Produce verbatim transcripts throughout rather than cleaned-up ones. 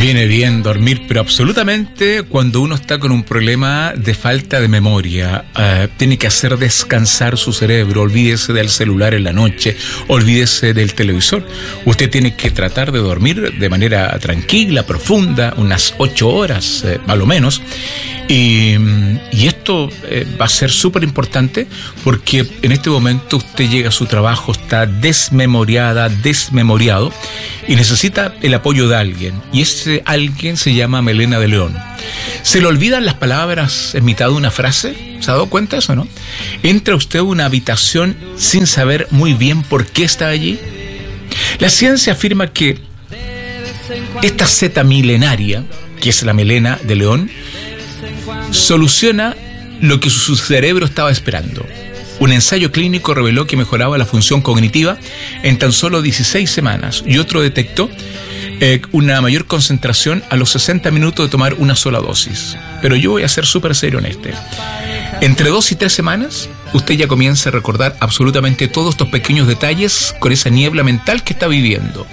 Viene bien dormir, pero absolutamente cuando uno está con un problema de falta de memoria. Uh, tiene que hacer descansar su cerebro. Olvídese del celular en la noche, olvídese del televisor. Usted tiene que tratar de dormir de manera tranquila, profunda, unas ocho horas, eh, a lo menos. Y, y esto eh, va a ser súper importante porque en este momento usted llega a su trabajo, está desmemoriada, desmemoriado y necesita el apoyo de alguien. Y ese alguien se llama Melena de León. ¿Se le olvidan las palabras en mitad de una frase? ¿Se ha dado cuenta de eso, no? ¿Entra usted a una habitación sin saber muy bien por qué está allí? La ciencia afirma que esta seta milenaria, que es la melena de león, soluciona lo que su cerebro estaba esperando. Un ensayo clínico reveló que mejoraba la función cognitiva en tan solo dieciséis semanas y otro detectó eh, una mayor concentración a los sesenta minutos de tomar una sola dosis. Pero yo voy a ser súper serio en este. Entre dos y tres semanas, usted ya comienza a recordar absolutamente todos estos pequeños detalles con esa niebla mental que está viviendo.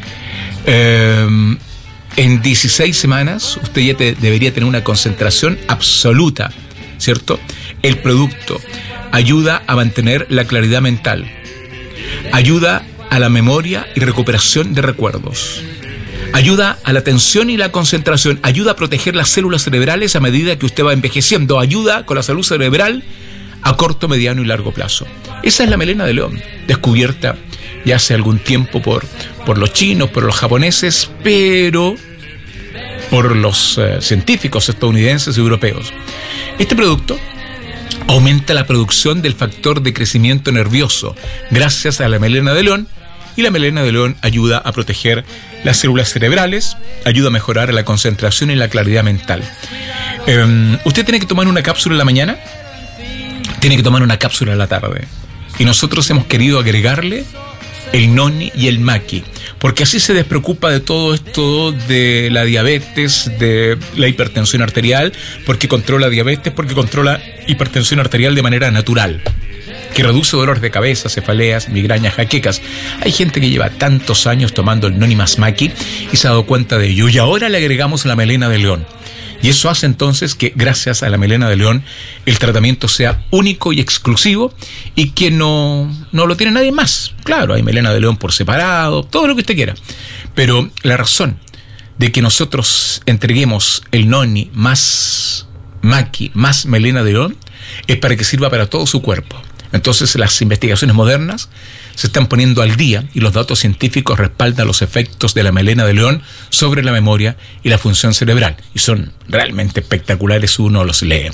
Eh... En dieciséis semanas usted ya te, debería tener una concentración absoluta, ¿cierto? El producto ayuda a mantener la claridad mental, ayuda a la memoria y recuperación de recuerdos, ayuda a la atención y la concentración, ayuda a proteger las células cerebrales a medida que usted va envejeciendo, ayuda con la salud cerebral a corto, mediano y largo plazo. Esa es la melena de león, descubierta ya hace algún tiempo por, por los chinos, por los japoneses, pero por los eh, científicos estadounidenses y europeos. Este producto aumenta la producción del factor de crecimiento nervioso gracias a la melena de león, y la melena de león ayuda a proteger las células cerebrales, ayuda a mejorar la concentración y la claridad mental. Eh, ¿Usted tiene que tomar una cápsula en la mañana? Tiene que tomar una cápsula en la tarde. Y nosotros hemos querido agregarle el noni y el maqui, porque así se despreocupa de todo esto de la diabetes, de la hipertensión arterial, porque controla diabetes, porque controla hipertensión arterial de manera natural, que reduce dolores de cabeza, cefaleas, migrañas, jaquecas. Hay gente que lleva tantos años tomando el noni más maqui y se ha dado cuenta de ello, y ahora le agregamos la melena de león. Y eso hace entonces que, gracias a la melena de león, el tratamiento sea único y exclusivo y que no, no lo tiene nadie más. Claro, hay melena de león por separado, todo lo que usted quiera. Pero la razón de que nosotros entreguemos el noni más maqui, más melena de león, es para que sirva para todo su cuerpo. Entonces las investigaciones modernas se están poniendo al día y los datos científicos respaldan los efectos de la melena de león sobre la memoria y la función cerebral. Y son realmente espectaculares, uno los lee.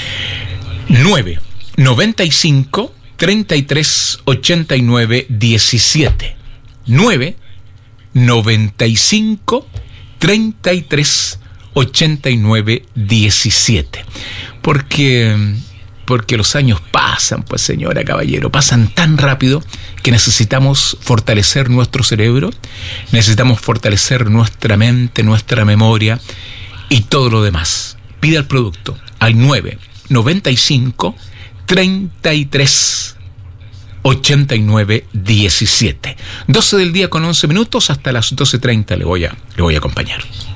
nueve noventa y cinco treinta y tres ochenta y nueve diecisiete. nueve noventa y cinco treinta y tres ochenta y nueve diecisiete. Porque... Porque los años pasan, pues señora, caballero, pasan tan rápido que necesitamos fortalecer nuestro cerebro, necesitamos fortalecer nuestra mente, nuestra memoria y todo lo demás. Pida el producto al nueve noventa y cinco treinta y tres ochenta y nueve diecisiete. doce del día con once minutos, hasta las doce treinta le voy a, le voy a acompañar.